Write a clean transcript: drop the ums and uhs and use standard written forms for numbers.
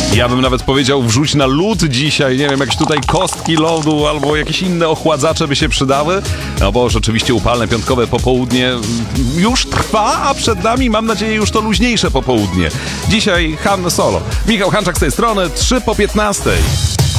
Ja bym nawet powiedział, wrzuć na lód dzisiaj, nie wiem, jakieś tutaj kostki lodu albo jakieś inne ochładzacze by się przydały, no bo rzeczywiście upalne piątkowe popołudnie już trwa, a przed nami, mam nadzieję, już to luźniejsze popołudnie. Dzisiaj Han Solo. Michał Hanczak z tej strony, 3 po 15.